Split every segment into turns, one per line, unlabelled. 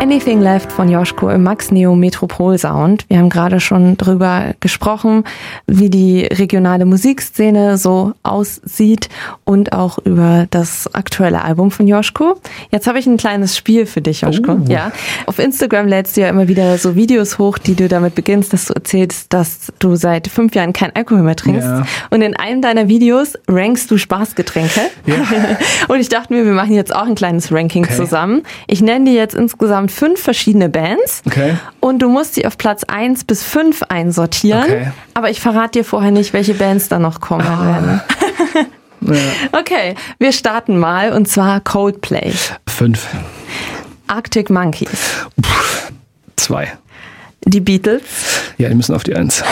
Anything Left von Joschko im Max Neo Metropol Sound. Wir haben gerade schon drüber gesprochen, wie die regionale Musikszene so aussieht und auch über das aktuelle Album von Joschko. Jetzt habe ich ein kleines Spiel für dich, Joschko.
Oh.
Ja. Auf Instagram lädst du ja immer wieder so Videos hoch, die du damit beginnst, dass du erzählst, dass du seit 5 Jahren kein Alkohol mehr trinkst.
Ja.
Und in einem deiner Videos rankst du Spaßgetränke.
Ja.
Und ich dachte mir, wir machen jetzt auch ein kleines Ranking zusammen. Ich nenne dir jetzt insgesamt 5 verschiedene Bands.
Okay.
Und du musst sie auf Platz 1 bis 5 einsortieren.
Okay.
Aber ich verrate dir vorher nicht, welche Bands da noch kommen werden.
Ja.
Okay, wir starten mal, und zwar Coldplay.
5.
Arctic Monkeys.
2.
Die Beatles.
Ja, die müssen auf die 1.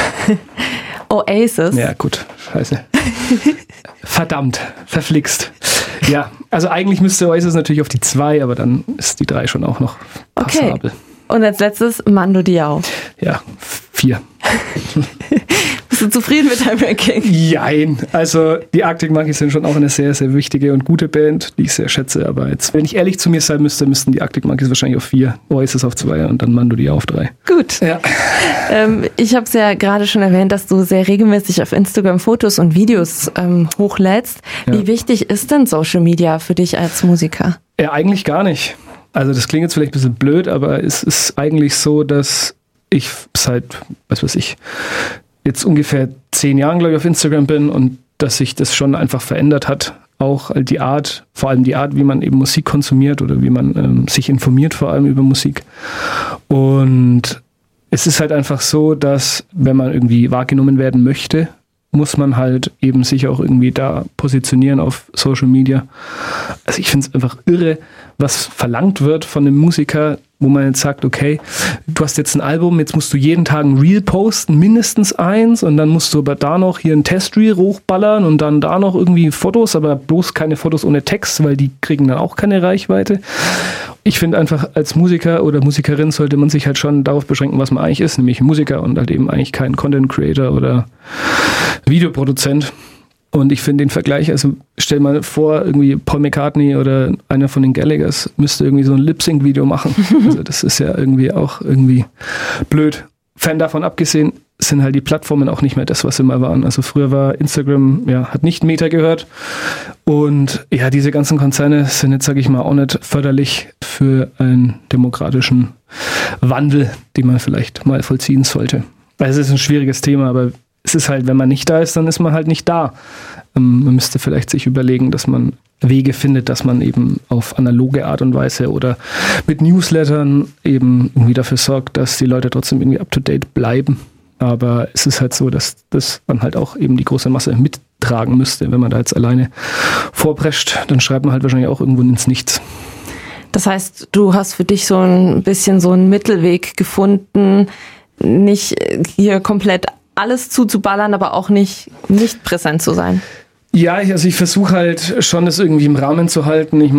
Oasis.
Ja, gut. Scheiße. Verdammt. Verflixt. Ja, also eigentlich müsste Oasis natürlich auf die 2, aber dann ist die 3 schon auch noch passabel.
Okay. Und als letztes Mando Diao.
Ja, 4.
Bist du zufrieden mit deinem Ranking?
Jein. Also die Arctic Monkeys sind schon auch eine sehr, sehr wichtige und gute Band, die ich sehr schätze. Aber jetzt, wenn ich ehrlich zu mir sein müsste, müssten die Arctic Monkeys wahrscheinlich auf 4, Oasis auf 2 und dann Mando Diao auf 3.
Gut.
Ja.
Ich habe es ja gerade schon erwähnt, dass du sehr regelmäßig auf Instagram Fotos und Videos hochlädst.
Ja.
Wie wichtig ist denn Social Media für dich als Musiker?
Ja, eigentlich gar nicht. Also das klingt jetzt vielleicht ein bisschen blöd, aber es ist eigentlich so, dass ich seit, jetzt ungefähr 10 Jahren, glaube ich, auf Instagram bin und dass sich das schon einfach verändert hat. Auch die Art, vor allem die Art, wie man eben Musik konsumiert oder wie man sich informiert, vor allem über Musik. Und es ist halt einfach so, dass wenn man irgendwie wahrgenommen werden möchte, muss man halt eben sich auch irgendwie da positionieren auf Social Media. Also ich finde es einfach irre, was verlangt wird von einem Musiker, wo man jetzt sagt, okay, du hast jetzt ein Album, jetzt musst du jeden Tag ein Reel posten, mindestens 1, und dann musst du aber da noch hier ein Testreel hochballern und dann da noch irgendwie Fotos, aber bloß keine Fotos ohne Text, weil die kriegen dann auch keine Reichweite. Ich finde einfach, als Musiker oder Musikerin sollte man sich halt schon darauf beschränken, was man eigentlich ist, nämlich Musiker und halt eben eigentlich kein Content Creator oder Videoproduzent. Und ich finde den Vergleich, also stell mal vor, irgendwie Paul McCartney oder einer von den Gallaghers müsste irgendwie so ein Lip-Sync-Video machen. Also das ist ja irgendwie auch irgendwie blöd. Fan davon abgesehen, sind halt die Plattformen auch nicht mehr das, was sie mal waren. Also früher war Instagram, ja, hat nicht Meta gehört. Und ja, diese ganzen Konzerne sind jetzt, sage ich mal, auch nicht förderlich für einen demokratischen Wandel, den man vielleicht mal vollziehen sollte. Also es ist ein schwieriges Thema, aber es ist halt, wenn man nicht da ist, dann ist man halt nicht da. Man müsste vielleicht sich überlegen, dass man Wege findet, dass man eben auf analoge Art und Weise oder mit Newslettern eben irgendwie dafür sorgt, dass die Leute trotzdem irgendwie up-to-date bleiben. Aber es ist halt so, dass das man halt auch eben die große Masse mittragen müsste. Wenn man da jetzt alleine vorprescht, dann schreibt man halt wahrscheinlich auch irgendwo ins Nichts.
Das heißt, du hast für dich so ein bisschen so einen Mittelweg gefunden, nicht hier komplett alles zuzuballern, aber auch nicht präsent zu sein.
Ja, also ich versuche halt schon, das irgendwie im Rahmen zu halten. Ich